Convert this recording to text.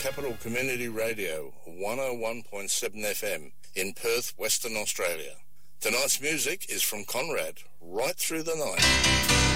Capital Community Radio, 101.7 FM in Perth, Western Australia. Tonight's music is from Conrad, Right Through the Night.